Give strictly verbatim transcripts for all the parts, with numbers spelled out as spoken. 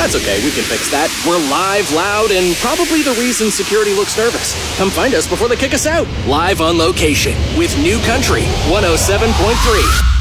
That's okay, we can fix that. We're live, loud, and probably the reason security looks nervous. Come find us before they kick us out. Live on location with New Country one oh seven point three.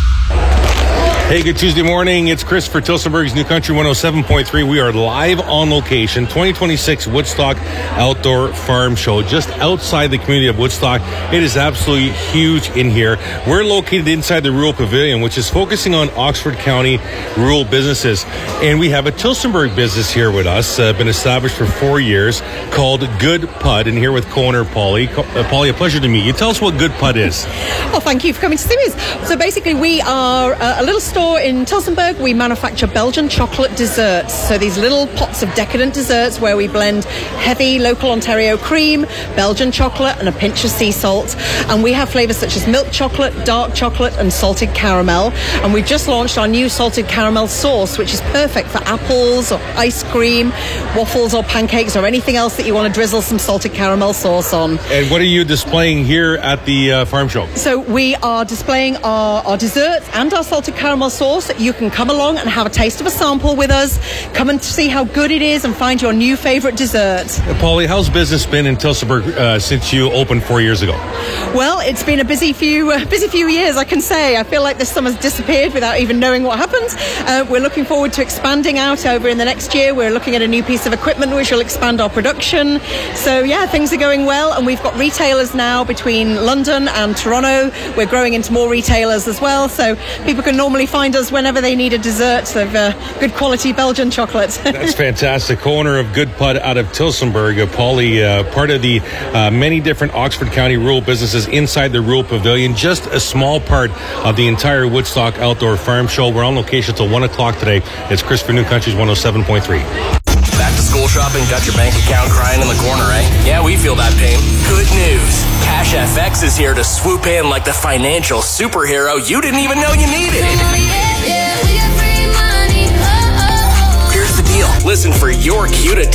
Hey, good Tuesday morning. It's Chris for Tillsonburg's New Country one oh seven point three. We are live on location, twenty twenty-six Woodstock Outdoor Farm Show, just outside the community of Woodstock. It is absolutely huge in here. We're located inside the Rural Pavilion, which is focusing on Oxford County rural businesses. And we have a Tillsonburg business here with us, uh, been established for four years, called Good Pud, and here with co-owner Polly. Uh, Polly, a pleasure to meet you. Tell us what Good Pud is. Well, thank you for coming to see us. So basically, we are uh, a little store in Tillsonburg. We manufacture Belgian chocolate desserts. So these little pots of decadent desserts where we blend heavy local Ontario cream, Belgian chocolate, and a pinch of sea salt. And we have flavors such as milk chocolate, dark chocolate, and salted caramel. And we've just launched our new salted caramel sauce, which is perfect for apples or ice cream, waffles or pancakes, or anything else that you want to drizzle some salted caramel sauce on. And what are you displaying here at the uh, farm show? So we are displaying our, our desserts and our salted caramel sauce. You can come along and have a taste of a sample with us. Come and see how good it is and find your new favorite dessert. Uh, Polly, how's business been in Tillsonburg uh, since you opened four years ago? Well, it's been a busy few uh, busy few years, I can say. I feel like this summer's disappeared without even knowing what happened. Uh, we're looking forward to expanding out over in the next year. We're looking at a new piece of equipment which will expand our production. So yeah, things are going well, and we've got retailers now between London and Toronto. We're growing into more retailers as well, so people can normally find us whenever they need a dessert of uh, good quality Belgian chocolate. That's fantastic. Co-owner of Good Pud out of Tillsonburg, uh, Polly, uh, part of the uh, many different Oxford County rural businesses inside the Rural Pavilion, just a small part of the entire Woodstock Outdoor Farm Show. We're on location till one o'clock today. It's Chris for New Country's one oh seven point three. Back to school shopping, got your bank account crying in the corner, eh? Yeah, we feel that pain. Good news. Cash F X is here to swoop in like the financial superhero you didn't even know you needed. Here's the deal. Listen for your cue to